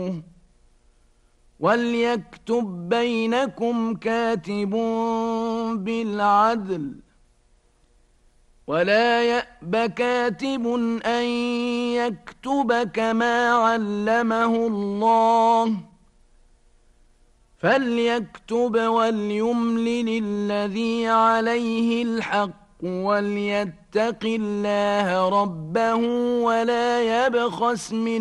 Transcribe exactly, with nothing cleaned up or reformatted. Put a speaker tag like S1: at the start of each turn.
S1: وليكتب بينكم كاتب بالعدل ولا يأب كاتب أن يكتب كما علمه الله فليكتب وليملل الذي عليه الحق وليتق الله ربه ولا يبخس منه